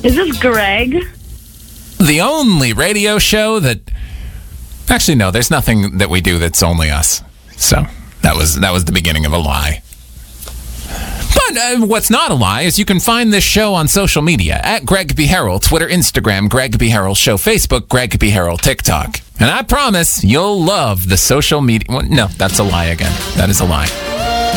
Is this Greg? The only radio show that... Actually, no, there's nothing that we do that's only us. So, that was the beginning of a lie. But what's not a lie is you can find this show on social media at Greg B. Harrell, Twitter, Instagram, Greg B. Harrell Show, Facebook, Greg B. Harrell, TikTok. And I promise you'll love the social media... Well, no, that's a lie again. That is a lie.